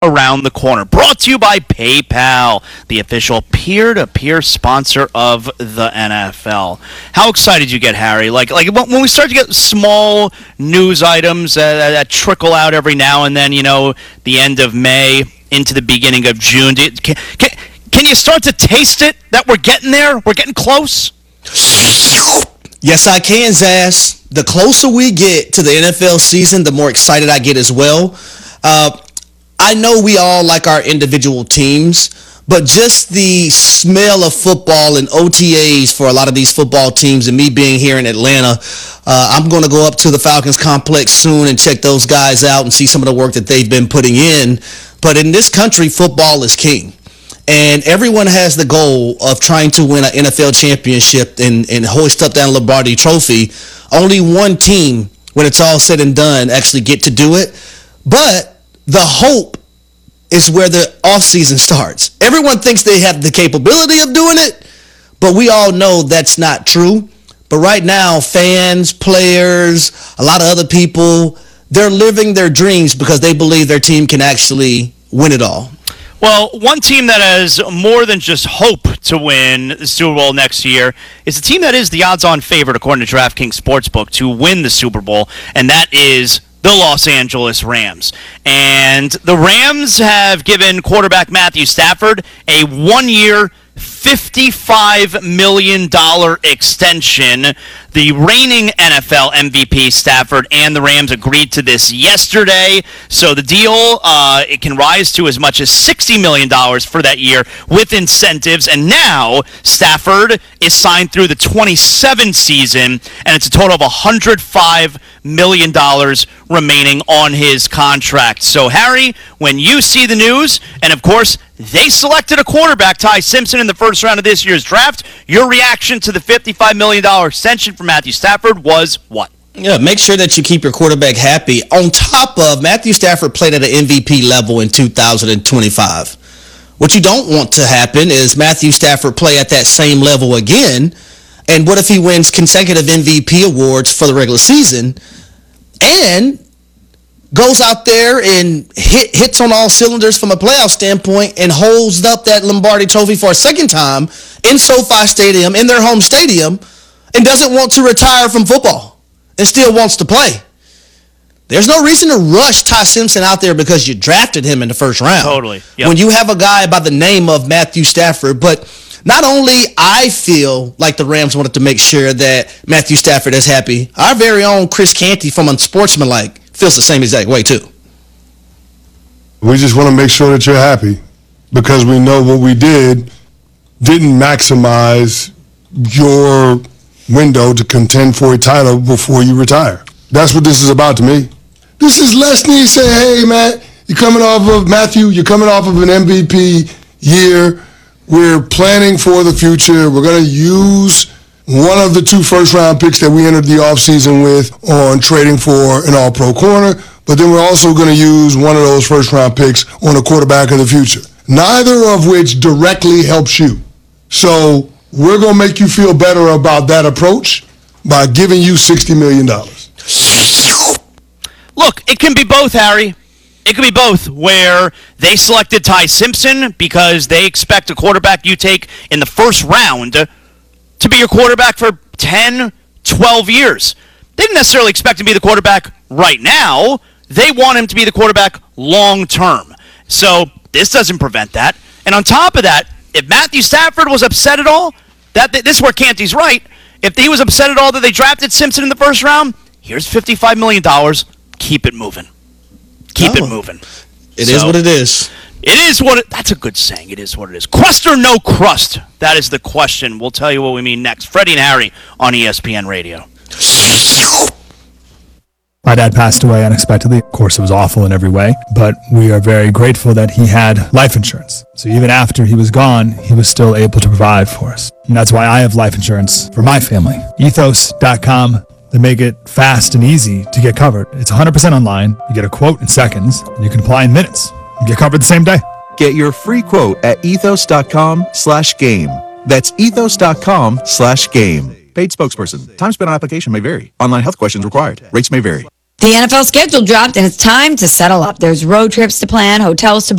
around the corner. Brought to you by PayPal, the official peer-to-peer sponsor of the NFL. How excited you get, Harry? Like when we start to get small news items that trickle out every now and then, the end of May into the beginning of June. Can you start to taste it that we're getting there? We're getting close? Yes, I can, Zaz. The closer we get to the NFL season, the more excited I get as well. I know we all like our individual teams, but just the smell of football and OTAs for a lot of these football teams, and me being here in Atlanta, I'm going to go up to the Falcons complex soon and check those guys out and see some of the work that they've been putting in. But in this country, football is king. And everyone has the goal of trying to win an NFL championship and hoist up that Lombardi trophy. Only one team, when it's all said and done, actually get to do it. But the hope is where the offseason starts. Everyone thinks they have the capability of doing it, but we all know that's not true. But right now, fans, players, a lot of other people, they're living their dreams because they believe their team can actually win it all. Well, one team that has more than just hope to win the Super Bowl next year is a team that is the odds-on favorite, according to DraftKings Sportsbook, to win the Super Bowl, and that is the Los Angeles Rams. And the Rams have given quarterback Matthew Stafford a one-year, $55 million extension. The reigning NFL MVP Stafford and the Rams agreed to this yesterday. So the deal, it can rise to as much as $60 million for that year with incentives. And now Stafford is signed through the 27 season, and it's a total of $105 million remaining on his contract. So, Harry, when you see the news, and of course, they selected a quarterback, Ty Simpson, in the first round of this year's draft, your reaction to the $55 million extension for Matthew Stafford was what? Yeah, make sure that you keep your quarterback happy. On top of, Matthew Stafford played at an MVP level in 2025. What you don't want to happen is Matthew Stafford play at that same level again, and what if he wins consecutive MVP awards for the regular season and goes out there and hits on all cylinders from a playoff standpoint and holds up that Lombardi trophy for a second time in SoFi Stadium, in their home stadium, and doesn't want to retire from football and still wants to play. There's no reason to rush Ty Simpson out there because you drafted him in the first round. Totally. Yep. When you have a guy by the name of Matthew Stafford, but not only I feel like the Rams wanted to make sure that Matthew Stafford is happy, our very own Chris Canty from Unsportsmanlike feels the same exact way too. We just want to make sure that you're happy because we know what we didn't maximize your window to contend for a title before you retire. That's what this is about to me. This is Leslie saying, hey, man, you're coming off of an MVP year. We're planning for the future. We're going to use one of the 2 first-round picks that we entered the offseason with on trading for an all-pro corner, but then we're also going to use one of those first-round picks on a quarterback of the future, neither of which directly helps you. So we're going to make you feel better about that approach by giving you $60 million. Look, it can be both, Harry. It could be both, where they selected Ty Simpson because they expect a quarterback you take in the first round to be your quarterback for 10, 12 years. They didn't necessarily expect him to be the quarterback right now. They want him to be the quarterback long term. So this doesn't prevent that. And on top of that, if Matthew Stafford was upset at all, this is where Canty's right. If he was upset at all that they drafted Simpson in the first round, here's $55 million. Keep it moving. Keep it moving. It is what it is. It is what it... That's a good saying. It is what it is. Crust or no crust? That is the question. We'll tell you what we mean next. Freddie and Harry on ESPN Radio. My dad passed away unexpectedly. Of course, it was awful in every way, but we are very grateful that he had life insurance. So even after he was gone, he was still able to provide for us. And that's why I have life insurance for my family. Ethos.com. They make it fast and easy to get covered. It's 100% online. You get a quote in seconds, and you can apply in minutes. You get covered the same day. Get your free quote at ethos.com/game. That's ethos.com/game. Paid spokesperson. Time spent on application may vary. Online health questions required. Rates may vary. The NFL schedule dropped, and it's time to settle up. There's road trips to plan, hotels to